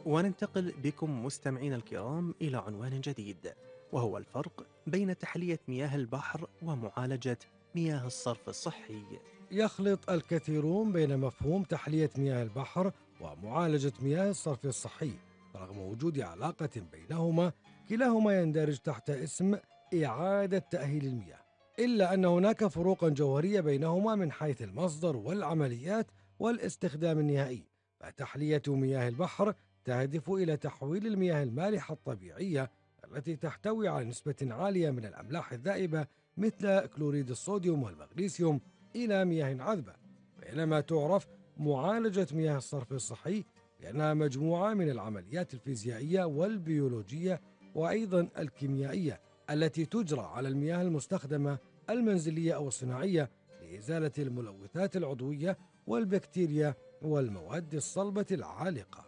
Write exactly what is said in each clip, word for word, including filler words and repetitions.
وننتقل بكم مستمعينا الكرام إلى عنوان جديد، وهو الفرق بين تحلية مياه البحر ومعالجة مياه الصرف الصحي. يخلط الكثيرون بين مفهوم تحلية مياه البحر ومعالجة مياه الصرف الصحي رغم وجود علاقة بينهما. كلاهما يندرج تحت اسم إعادة تأهيل المياه، إلا أن هناك فروقا جوهرية بينهما من حيث المصدر والعمليات والاستخدام النهائي. فتحلية مياه البحر تهدف إلى تحويل المياه المالحة الطبيعية التي تحتوي على نسبة عالية من الأملاح الذائبة مثل كلوريد الصوديوم والمغنيسيوم إلى مياه عذبة، بينما تعرف معالجة مياه الصرف الصحي لأنها مجموعة من العمليات الفيزيائية والبيولوجية وأيضا الكيميائية التي تجرى على المياه المستخدمة المنزلية أو الصناعية لإزالة الملوثات العضوية والبكتيريا والمواد الصلبة العالقة.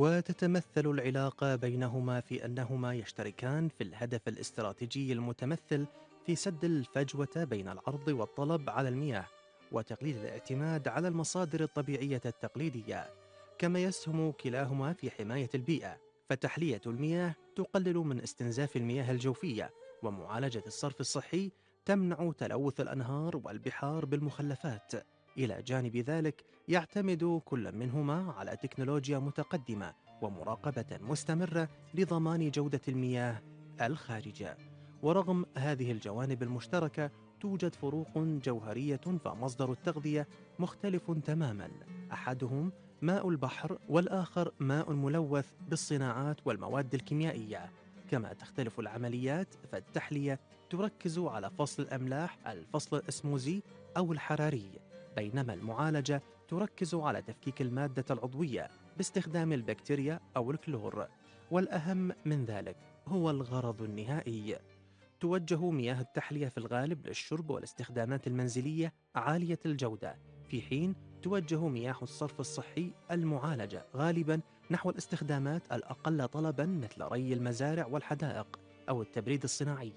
وتتمثل العلاقة بينهما في أنهما يشتركان في الهدف الاستراتيجي المتمثل في سد الفجوة بين العرض والطلب على المياه، وتقليل الاعتماد على المصادر الطبيعية التقليدية. كما يسهم كلاهما في حماية البيئة، فتحلية المياه تقلل من استنزاف المياه الجوفية، ومعالجة الصرف الصحي تمنع تلوث الأنهار والبحار بالمخلفات. إلى جانب ذلك، يعتمد كل منهما على تكنولوجيا متقدمة ومراقبة مستمرة لضمان جودة المياه الخارجة. ورغم هذه الجوانب المشتركة، توجد فروق جوهرية، فمصدر التغذية مختلف تماما، أحدهم ماء البحر والآخر ماء ملوث بالصناعات والمواد الكيميائية. كما تختلف العمليات، فالتحلية تركز على فصل الأملاح، الفصل الأسموزي أو الحراري، بينما المعالجة تركز على تفكيك المادة العضوية باستخدام البكتيريا أو الكلور. والأهم من ذلك هو الغرض النهائي. توجه مياه التحلية في الغالب للشرب والاستخدامات المنزلية عالية الجودة، في حين توجه مياه الصرف الصحي المعالجة غالبا نحو الاستخدامات الأقل طلبا، مثل ري المزارع والحدائق أو التبريد الصناعي.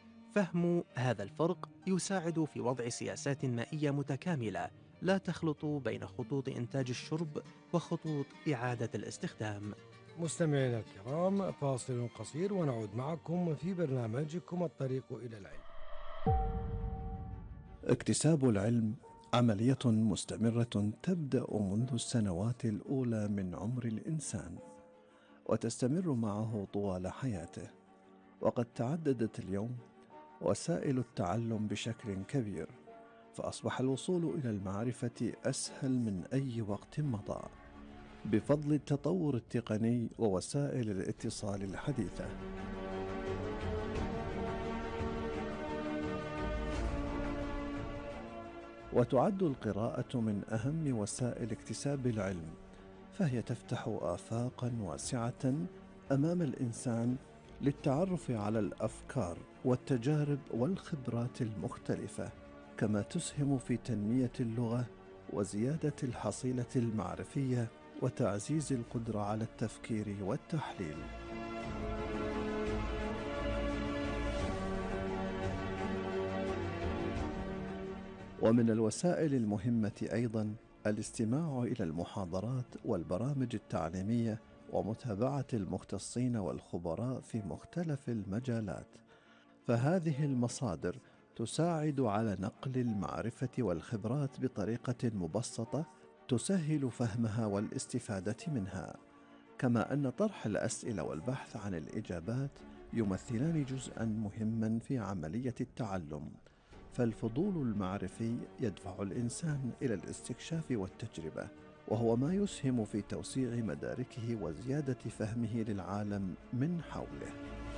فهم هذا الفرق يساعد في وضع سياسات مائية متكاملة، لا تخلط بين خطوط إنتاج الشرب وخطوط إعادة الاستخدام. مستمعينا الكرام، فاصل قصير ونعود معكم في برنامجكم الطريق إلى العلم. اكتساب العلم عملية مستمرة تبدأ منذ السنوات الأولى من عمر الإنسان، وتستمر معه طوال حياته. وقد تعددت اليوم وسائل التعلم بشكل كبير، فأصبح الوصول إلى المعرفة أسهل من أي وقت مضى بفضل التطور التقني ووسائل الاتصال الحديثة. وتعد القراءة من أهم وسائل اكتساب العلم، فهي تفتح آفاقا واسعة أمام الإنسان للتعرف على الأفكار والتجارب والخبرات المختلفة، كما تسهم في تنمية اللغة وزيادة الحصيلة المعرفية وتعزيز القدرة على التفكير والتحليل. ومن الوسائل المهمة أيضا الاستماع إلى المحاضرات والبرامج التعليمية ومتابعة المختصين والخبراء في مختلف المجالات، فهذه المصادر تساعد على نقل المعرفة والخبرات بطريقة مبسطة تسهل فهمها والاستفادة منها. كما أن طرح الأسئلة والبحث عن الإجابات يمثلان جزءا مهما في عملية التعلم، فالفضول المعرفي يدفع الإنسان إلى الاستكشاف والتجربة، وهو ما يسهم في توسيع مداركه وزيادة فهمه للعالم من حوله.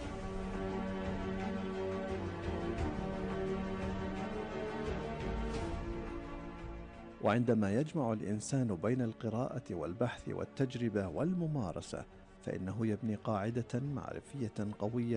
وعندما يجمع الإنسان بين القراءة والبحث والتجربة والممارسة، فإنه يبني قاعدة معرفية قوية